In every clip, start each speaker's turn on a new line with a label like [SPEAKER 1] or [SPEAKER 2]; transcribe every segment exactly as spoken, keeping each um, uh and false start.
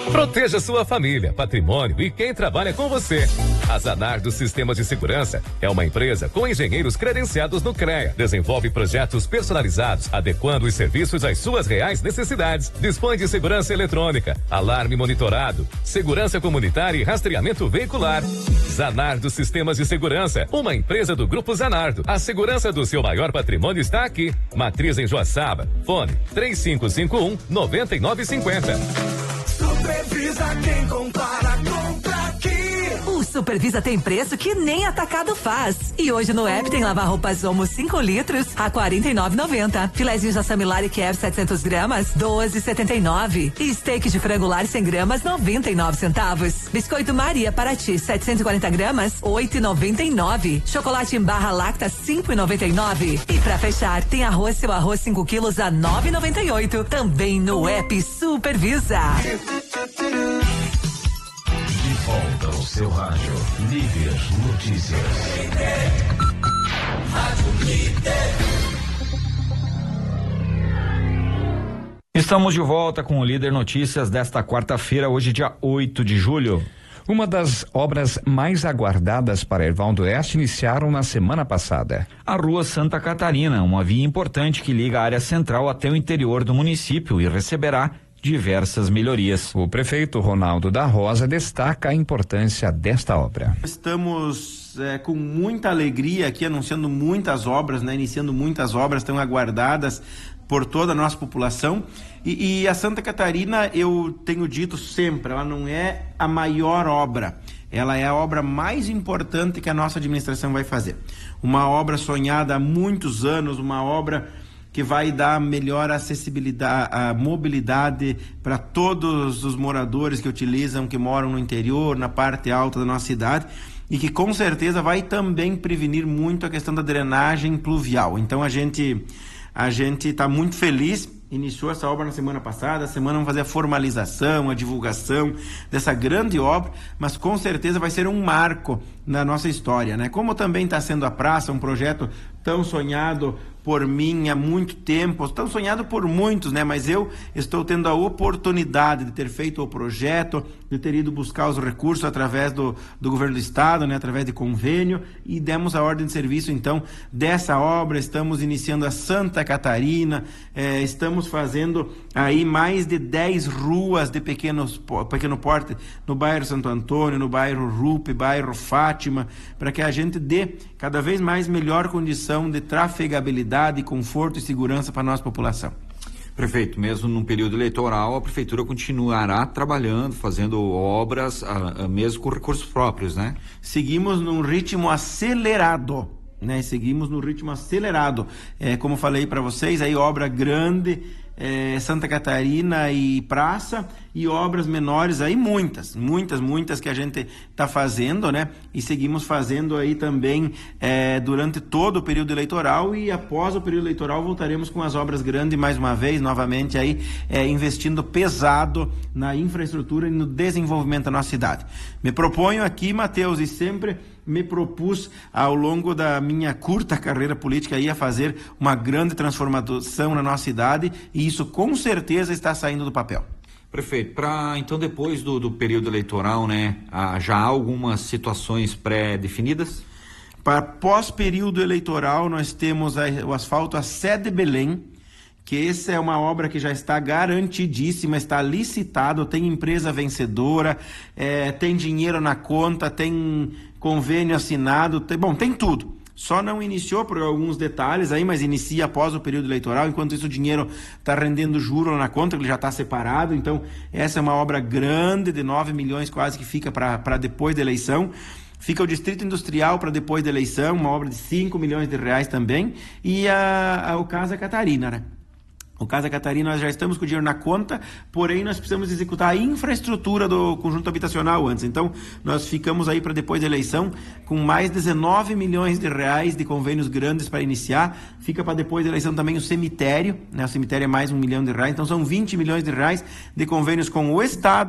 [SPEAKER 1] Proteja sua família, patrimônio e quem trabalha com você. A Zanardo Sistemas de Segurança é uma empresa com engenheiros credenciados no CREA. Desenvolve projetos personalizados, adequando os serviços às suas reais necessidades. Dispõe de segurança eletrônica, alarme monitorado, segurança comunitária e rastreamento veicular. Zanardo Sistemas de Segurança, uma empresa do Grupo Zanardo. A segurança do seu maior patrimônio está aqui. Matriz em Joaçaba. Fone três cinco cinco um, nove nove cinco zero.
[SPEAKER 2] Supervisa quem compara, compra aqui.
[SPEAKER 3] O Supervisa tem preço que nem atacado faz. E hoje no app tem lavar roupas Omo cinco litros a quarenta e nove reais e noventa centavos. Filézinho de Samilari Kiev setecentos gramas, doze reais e setenta e nove centavos. E steak de frango lar cem gramas, noventa e nove centavos. Biscoito Maria Paraty setecentos e quarenta gramas, oito reais e noventa e nove centavos. Chocolate em barra Lacta cinco reais e noventa e nove centavos. E pra fechar, tem arroz seu arroz cinco quilos a nove reais e noventa e oito centavos. Também no app Supervisa.
[SPEAKER 4] De volta ao seu rádio, Líder Notícias.
[SPEAKER 2] Rádio Líder.
[SPEAKER 5] Estamos de volta com o Líder Notícias desta quarta-feira, hoje dia oito de julho.
[SPEAKER 6] Uma das obras mais aguardadas para Erval do Oeste iniciaram na semana passada.
[SPEAKER 5] A Rua Santa Catarina, uma via importante que liga a área central até o interior do município e receberá diversas melhorias.
[SPEAKER 6] O prefeito Ronaldo da Rosa destaca a importância desta obra.
[SPEAKER 7] Estamos é, com muita alegria aqui anunciando muitas obras, né? Iniciando muitas obras tão aguardadas por toda a nossa população. E, e a Santa Catarina, eu tenho dito sempre, ela não é a maior obra, ela é a obra mais importante que a nossa administração vai fazer. Uma obra sonhada há muitos anos, uma obra que vai dar melhor acessibilidade, a mobilidade para todos os moradores que utilizam, que moram no interior, na parte alta da nossa cidade, e que com certeza vai também prevenir muito a questão da drenagem pluvial. Então a gente a gente está muito feliz. Iniciou essa obra na semana passada, a semana vamos fazer a formalização, a divulgação dessa grande obra, mas com certeza vai ser um marco na nossa história, né? Como também está sendo a praça, um projeto tão sonhado por mim há muito tempo, tão sonhado por muitos, né? Mas eu estou tendo a oportunidade de ter feito o projeto, de ter ido buscar os recursos através do, do governo do estado, né? Através de convênio, e demos a ordem de serviço, então, dessa obra. Estamos iniciando a Santa Catarina, eh, estamos fazendo aí mais de dez ruas de pequenos, pequeno porte no bairro Santo Antônio, no bairro Rupe, bairro Fátima, para que a gente dê cada vez mais melhor condição de trafegabilidade, conforto e segurança para a nossa população.
[SPEAKER 5] Prefeito, mesmo num período eleitoral, a prefeitura continuará trabalhando, fazendo obras, a, a, mesmo com recursos próprios, né?
[SPEAKER 7] Seguimos num ritmo acelerado, né? Seguimos no ritmo acelerado. É, como falei para vocês, aí obra grande, é, Santa Catarina e praça, e obras menores aí muitas, muitas, muitas que a gente está fazendo, né? E seguimos fazendo aí também é, durante todo o período eleitoral, e após o período eleitoral voltaremos com as obras grandes mais uma vez, novamente aí é, investindo pesado na infraestrutura e no desenvolvimento da nossa cidade. Me proponho aqui, Matheus, e sempre me propus ao longo da minha curta carreira política aí a fazer uma grande transformação na nossa cidade, e isso com certeza está saindo do papel.
[SPEAKER 5] Prefeito, para então depois do, do período eleitoral, né, há, já há algumas situações pré-definidas?
[SPEAKER 7] Para pós-período eleitoral nós temos a, o asfalto a Sé de Belém, que essa é uma obra que já está garantidíssima, está licitado, tem empresa vencedora, é, tem dinheiro na conta, tem convênio assinado, tem, bom, tem tudo. Só não iniciou por alguns detalhes aí, mas inicia após o período eleitoral. Enquanto isso, o dinheiro está rendendo juro na conta, ele já está separado. Então, essa é uma obra grande, de nove milhões quase, que fica para depois da eleição. Fica o Distrito Industrial para depois da eleição, uma obra de cinco milhões de reais também. E a, a, o Casa Catarina, né? O Casa Catarina, nós já estamos com o dinheiro na conta, porém nós precisamos executar a infraestrutura do conjunto habitacional antes. Então, nós ficamos aí para depois da eleição com mais dezenove milhões de reais de convênios grandes para iniciar. Fica para depois da eleição também o cemitério, né? O cemitério é mais um milhão de reais, então são vinte milhões de reais de convênios com o Estado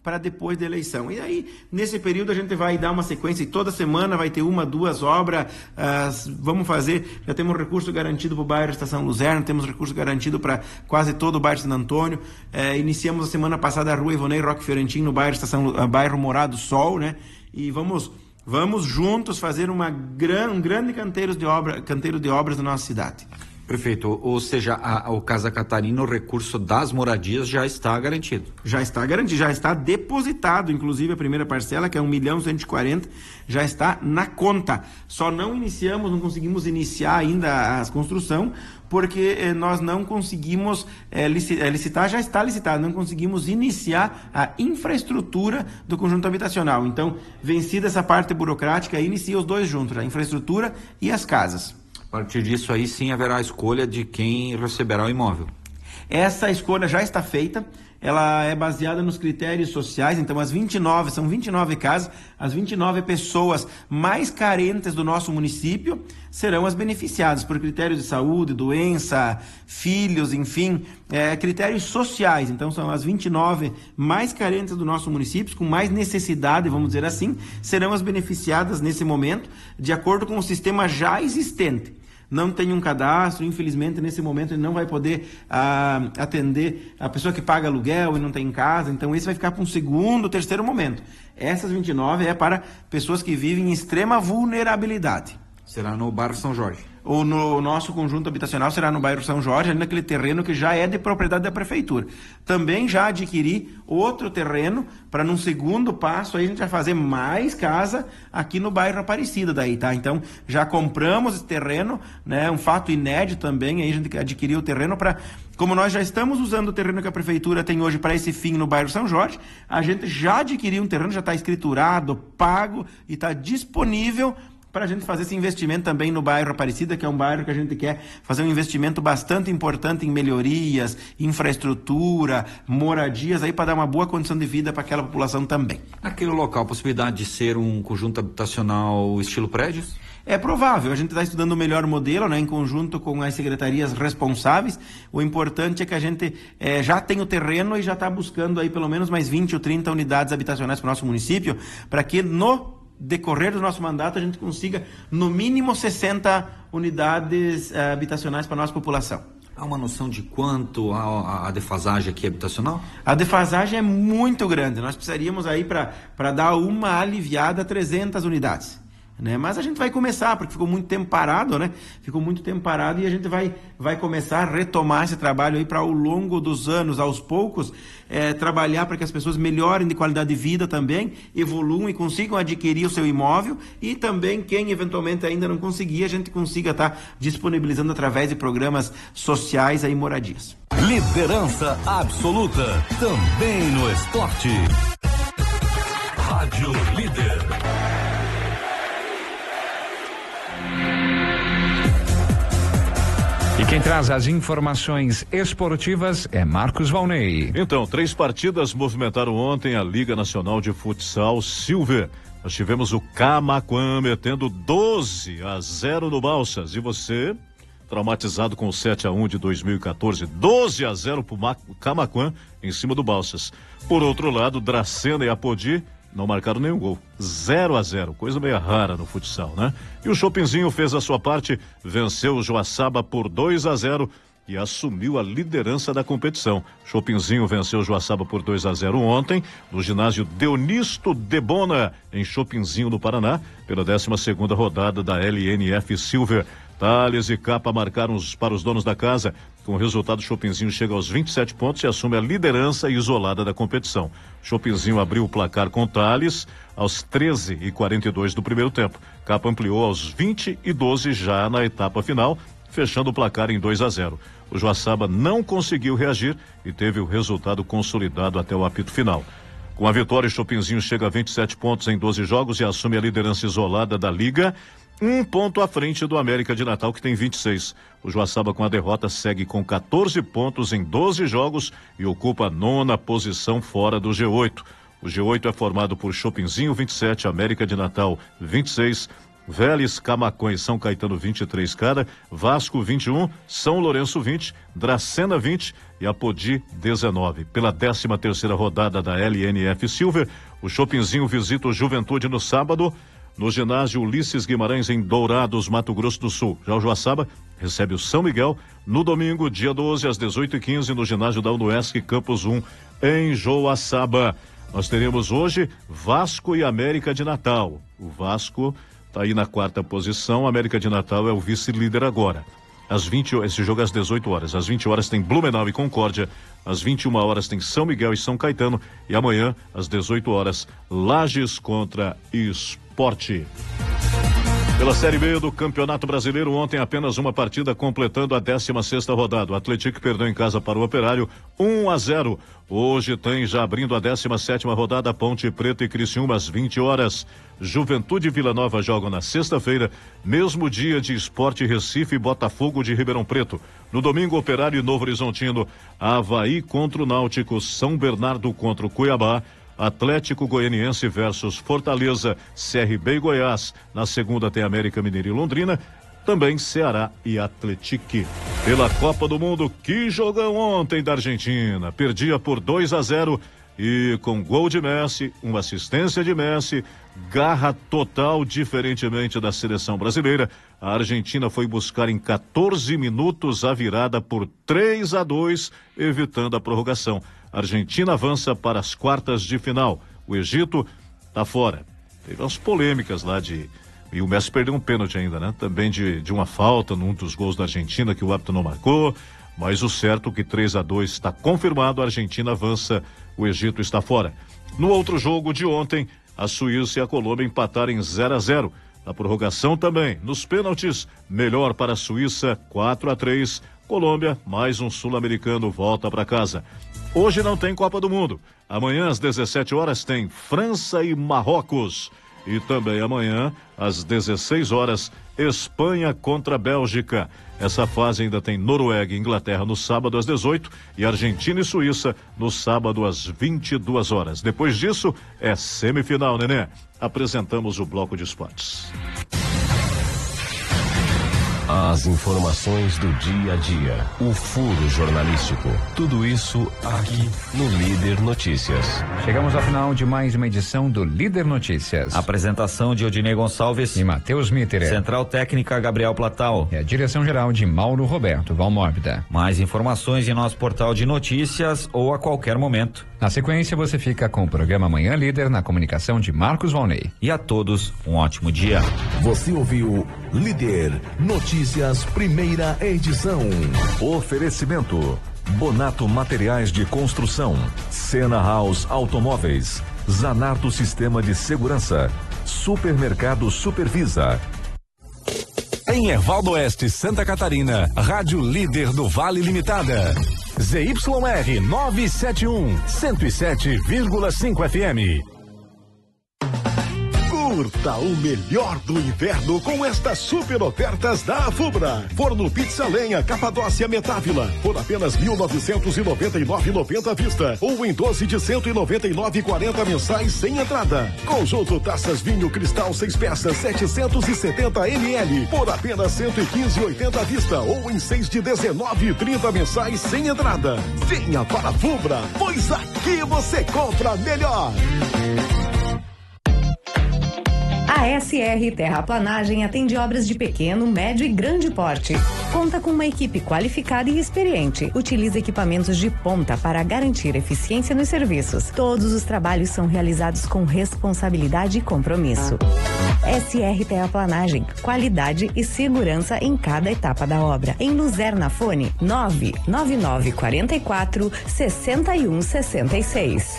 [SPEAKER 7] para depois da eleição. E aí, nesse período, a gente vai dar uma sequência e toda semana vai ter uma, duas obras. Uh, vamos fazer, já temos recurso garantido para o bairro Estação Luzerna, temos recurso garantido para quase todo o bairro Santo Antônio. Uh, iniciamos a semana passada a Rua Ivonei Roque Fiorentin, no bairro, Estação, uh, bairro Morado Sol, né? E vamos, vamos juntos fazer uma gran, um grande canteiro de, obra, canteiro de obras na nossa cidade.
[SPEAKER 5] Prefeito, ou seja, a, a, o Casa Catarina, o recurso das moradias já está garantido.
[SPEAKER 7] Já está garantido, já está depositado, inclusive a primeira parcela, que é um milhão cento e quarenta, já está na conta. Só não iniciamos, não conseguimos iniciar ainda a construção, porque eh, nós não conseguimos eh, licitar, já está licitado, não conseguimos iniciar a infraestrutura do conjunto habitacional. Então, vencida essa parte burocrática, inicia os dois juntos, a infraestrutura e as casas.
[SPEAKER 5] A partir disso aí sim haverá a escolha de quem receberá o imóvel.
[SPEAKER 7] Essa escolha já está feita, ela é baseada nos critérios sociais, então as vinte e nove, são vinte e nove casas, as vinte e nove pessoas mais carentes do nosso município serão as beneficiadas por critérios de saúde, doença, filhos, enfim, é, critérios sociais. Então são as vinte e nove mais carentes do nosso município, com mais necessidade, vamos dizer assim, serão as beneficiadas nesse momento, de acordo com o sistema já existente. Não tem um cadastro, infelizmente nesse momento ele não vai poder ah, atender a pessoa que paga aluguel e não tem casa, então esse vai ficar para um segundo, terceiro momento. Essas vinte e nove é para pessoas que vivem em extrema vulnerabilidade.
[SPEAKER 5] Será no bairro São Jorge.
[SPEAKER 7] Ou no nosso conjunto habitacional será no bairro São Jorge, ali naquele terreno que já é de propriedade da prefeitura. Também já adquiri outro terreno para num segundo passo aí a gente vai fazer mais casa aqui no bairro Aparecida daí, tá? Então já compramos esse terreno, né? Um fato inédito também, aí a gente adquiriu o terreno para, como nós já estamos usando o terreno que a prefeitura tem hoje para esse fim no bairro São Jorge, a gente já adquiriu um terreno, já está escriturado, pago e está disponível para a gente fazer esse investimento também no bairro Aparecida, que é um bairro que a gente quer fazer um investimento bastante importante em melhorias, infraestrutura, moradias, aí para dar uma boa condição de vida para aquela população também.
[SPEAKER 5] Naquele local, possibilidade de ser um conjunto habitacional estilo prédios?
[SPEAKER 7] É provável, a gente está estudando o melhor modelo, né, em conjunto com as secretarias responsáveis. O importante é que a gente eh, já tem o terreno e já está buscando aí pelo menos mais vinte ou trinta unidades habitacionais para o nosso município, para que no decorrer do nosso mandato a gente consiga no mínimo sessenta unidades uh, habitacionais para a nossa população.
[SPEAKER 5] Há uma noção de quanto a, a defasagem aqui habitacional?
[SPEAKER 7] A defasagem é muito grande, nós precisaríamos aí para para dar uma aliviada a trezentas unidades. Né? Mas a gente vai começar, porque ficou muito tempo parado, né? Ficou muito tempo parado e a gente vai, vai começar a retomar esse trabalho aí para ao longo dos anos, aos poucos, é, trabalhar para que as pessoas melhorem de qualidade de vida também, evoluam e consigam adquirir o seu imóvel e também quem eventualmente ainda não conseguir, a gente consiga estar tá disponibilizando através de programas sociais aí moradias.
[SPEAKER 8] Liderança absoluta, também no esporte. Rádio Líder.
[SPEAKER 6] E quem traz as informações esportivas é Marcos Valnei.
[SPEAKER 9] Então, três partidas movimentaram ontem a Liga Nacional de Futsal Silver. Nós tivemos o Camaquã metendo doze a zero no Balsas. E você, traumatizado com o sete a um de dois mil e quatorze, doze a zero pro Camaquã em cima do Balsas. Por outro lado, Dracena e Apodi não marcaram nenhum gol. zero a zero, coisa meio rara no futsal, né? E o Chopinzinho fez a sua parte, venceu o Joaçaba por dois a zero e assumiu a liderança da competição. Chopinzinho venceu o Joaçaba por dois a zero ontem, no ginásio Deonisto Debona, em Chopinzinho, no Paraná, pela décima segunda rodada da L N F Silver. Thales e Capa marcaram os, para os donos da casa. Com o resultado, Chopinzinho chega aos vinte e sete pontos e assume a liderança isolada da competição. Chopinzinho abriu o placar com Thales aos treze e quarenta e dois do primeiro tempo. Capa ampliou aos vinte e doze já na etapa final, fechando o placar em dois a zero. O Joaçaba não conseguiu reagir e teve o resultado consolidado até o apito final. Com a vitória, Chopinzinho chega a vinte e sete pontos em doze jogos e assume a liderança isolada da liga, um ponto à frente do América de Natal, que tem vinte e seis. O Joaçaba, com a derrota, segue com quatorze pontos em doze jogos e ocupa a nona posição fora do G oito. O G oito é formado por Chopinzinho, vinte e sete, América de Natal, vinte e seis, Vélez, Camaquã e São Caetano vinte e três cada, Vasco vinte e um, São Lourenço vinte, Dracena vinte e Apodi dezenove. Pela décima terceira rodada da L N F Silver, o Chopinzinho visita o Juventude no sábado, no ginásio Ulisses Guimarães em Dourados, Mato Grosso do Sul. Já o Joaçaba recebe o São Miguel no domingo, dia doze, às dezoito e quinze, no ginásio da Unoesc Campus um, em Joaçaba. Nós teremos hoje Vasco e América de Natal. O Vasco está aí na quarta posição, a América de Natal é o vice-líder agora. Às vinte, esse jogo é às dezoito horas. Às vinte horas tem Blumenau e Concórdia. Às vinte e uma horas tem São Miguel e São Caetano. E amanhã, às dezoito horas, Lages contra Sport. Pela Série B do Campeonato Brasileiro, ontem apenas uma partida completando a décima sexta rodada. O Atlético perdeu em casa para o Operário um a zero. Hoje tem, já abrindo a décima sétima rodada, Ponte Preta e Criciúma às vinte horas. Juventude e Vila Nova jogam na sexta-feira, mesmo dia de Sport Recife e Botafogo de Ribeirão Preto. No domingo, Operário e Novo Horizontino, Avaí contra o Náutico, São Bernardo contra o Cuiabá, Atlético Goianiense versus Fortaleza, C R B e Goiás. Na segunda tem América Mineiro e Londrina, também Ceará e Atlético. Pela Copa do Mundo, que jogão ontem da Argentina, perdia por dois a zero e com gol de Messi, uma assistência de Messi, garra total, diferentemente da seleção brasileira. A Argentina foi buscar em quatorze minutos a virada por três a dois, evitando a prorrogação. A Argentina avança para as quartas de final. O Egito tá fora. Teve umas polêmicas lá de... E o Messi perdeu um pênalti ainda, né? Também de, de uma falta num dos gols da Argentina que o árbitro não marcou. Mas o certo é que três a dois está confirmado. A Argentina avança, o Egito está fora. No outro jogo de ontem, a Suíça e a Colômbia empataram em zero a zero. Na prorrogação também. Nos pênaltis, melhor para a Suíça, quatro a três. Colômbia, mais um sul-americano, volta para casa. Hoje não tem Copa do Mundo. Amanhã às dezessete horas tem França e Marrocos. E também amanhã às dezesseis horas Espanha contra Bélgica. Essa fase ainda tem Noruega e Inglaterra no sábado às dezoito e Argentina e Suíça no sábado às vinte e duas horas. Depois disso é semifinal, Nenê. Apresentamos o bloco de esportes.
[SPEAKER 4] As informações do dia a dia, o furo jornalístico, tudo isso aqui no Líder Notícias.
[SPEAKER 6] Chegamos ao final de mais uma edição do Líder Notícias.
[SPEAKER 10] Apresentação de Odinei Gonçalves
[SPEAKER 6] e Matheus Mitter.
[SPEAKER 10] Central Técnica Gabriel Platal.
[SPEAKER 6] E a direção geral de Mauro Roberto Valmórbida.
[SPEAKER 10] Mais informações em nosso portal de notícias ou a qualquer momento.
[SPEAKER 6] Na sequência, você fica com o programa Manhã Líder na comunicação de Marcos Valnei.
[SPEAKER 10] E a todos, um ótimo dia.
[SPEAKER 8] Você ouviu Líder Notícias, primeira edição.
[SPEAKER 11] Oferecimento: Bonato Materiais de Construção, Sena House Automóveis, Zanardo Sistema de Segurança, Supermercado Supervisa. Em Ervaldo Oeste, Santa Catarina, Rádio Líder do Vale Limitada. Z Y R novecentos e setenta e um, cento e sete vírgula cinco F M.
[SPEAKER 12] Curta o melhor do inverno com estas super ofertas da Fubra. Forno pizza lenha Capadócia Metávila por apenas mil novecentos e noventa e nove reais e noventa centavos à vista ou em doze de cento e noventa e nove reais e quarenta mensais sem entrada. Conjunto taças vinho cristal seis peças setecentos e setenta mililitros por apenas cento e quinze reais e oitenta centavos à vista ou em seis de dezenove reais e trinta mensais sem entrada. Venha para a Fubra, pois aqui você compra melhor.
[SPEAKER 13] A S R Terraplanagem atende obras de pequeno, médio e grande porte. Conta com uma equipe qualificada e experiente. Utiliza equipamentos de ponta para garantir eficiência nos serviços. Todos os trabalhos são realizados com responsabilidade e compromisso. S R Terraplanagem, qualidade e segurança em cada etapa da obra. Em Luzerna, fone nove nove nove quatro quatro, seis um seis seis.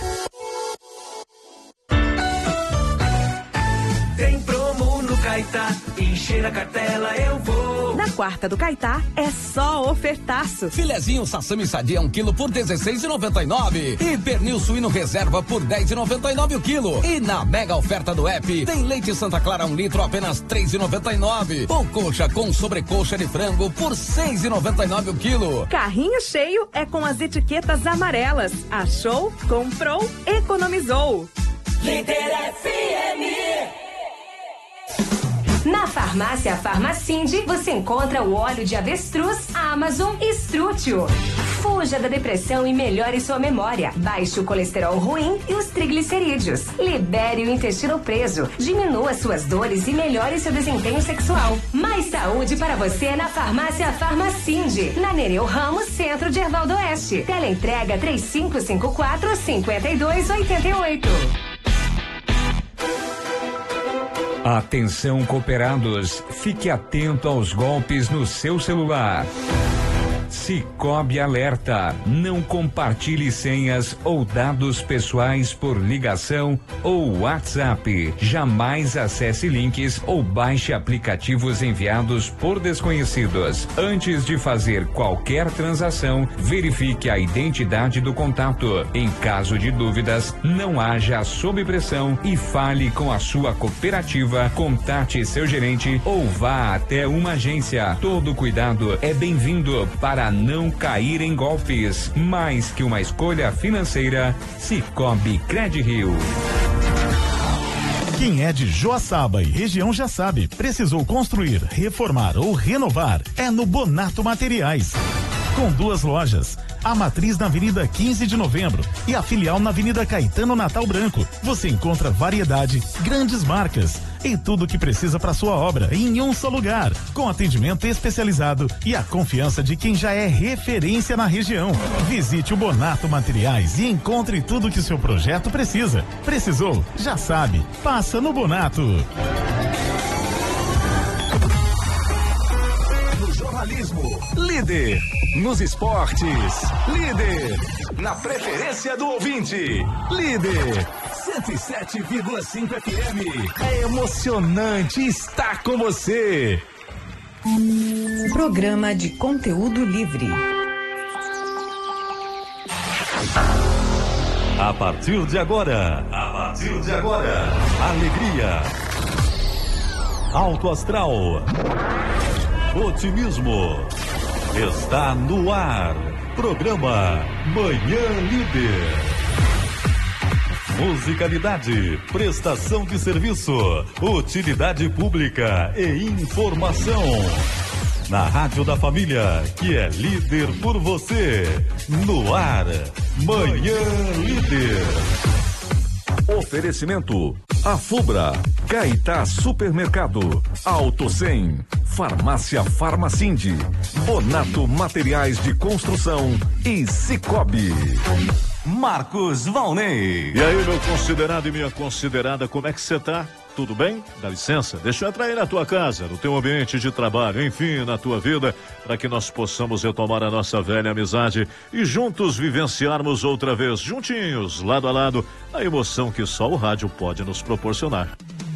[SPEAKER 2] Tem promo no Caetá, encher a cartela eu vou.
[SPEAKER 14] Na quarta do Caetá é só ofertaço.
[SPEAKER 15] Filezinho sassami sadia um quilo por dezesseis reais e noventa e nove. E pernil suíno reserva por dez reais e noventa e nove o quilo. E na mega oferta do app tem leite Santa Clara um litro apenas três reais e noventa e nove. Ou coxa com sobrecoxa de frango por seis reais e noventa e nove o quilo.
[SPEAKER 14] Carrinho cheio é com as etiquetas amarelas. Achou, comprou, economizou.
[SPEAKER 2] Líder F M.
[SPEAKER 16] Na farmácia Farmacinde, você encontra o óleo de avestruz, Amazon e Strútil. Fuja da depressão e melhore sua memória. Baixe o colesterol ruim e os triglicerídeos. Libere o intestino preso. Diminua suas dores e melhore seu desempenho sexual. Mais saúde para você na farmácia Farmacinde. Na Nereu Ramos, centro de Erval do Oeste. Teleentrega três cinco cinco quatro, cinco dois oito oito.
[SPEAKER 6] Atenção, cooperados. Fique atento aos golpes no seu celular. Cicobi alerta: não compartilhe senhas ou dados pessoais por ligação ou WhatsApp. Jamais acesse links ou baixe aplicativos enviados por desconhecidos. Antes de fazer qualquer transação, verifique a identidade do contato. Em caso de dúvidas, não haja sob pressão e fale com a sua cooperativa, contate seu gerente ou vá até uma agência. Todo cuidado é bem-vindo para não cair em golpes. Mais que uma escolha financeira, Cicobi Credirio.
[SPEAKER 17] Quem é de Joaçaba e região já sabe, precisou construir, reformar ou renovar, é no Bonato Materiais. Com duas lojas, a matriz na Avenida quinze de Novembro e a filial na Avenida Caetano Natal Branco. Você encontra variedade, grandes marcas e tudo o que precisa para sua obra em um só lugar, com atendimento especializado e a confiança de quem já é referência na região. Visite o Bonato Materiais e encontre tudo que seu projeto precisa. Precisou? Já sabe. Passa no Bonato.
[SPEAKER 8] No jornalismo, líder. Nos esportes, líder. Na preferência do ouvinte, líder. cento e sete vírgula cinco F M. É emocionante estar com você.
[SPEAKER 13] Programa de conteúdo livre.
[SPEAKER 11] A partir de agora, a partir de agora, alegria, alto astral, otimismo, está no ar, programa Manhã Líder. Musicalidade, prestação de serviço, utilidade pública e informação. Na Rádio da Família, que é líder por você. No ar, Manhã Líder. Oferecimento: A Fubra, Caetá Supermercado, Auto cem, Farmácia Farmacinde, Bonato Materiais de Construção e Cicobi. Marcos Valnei.
[SPEAKER 9] E aí, meu considerado e minha considerada, como é que você tá? Tudo bem? Dá licença, deixa eu entrar aí na tua casa, no teu ambiente de trabalho, enfim, na tua vida, para que nós possamos retomar a nossa velha amizade e juntos vivenciarmos outra vez, juntinhos, lado a lado, a emoção que só o rádio pode nos proporcionar.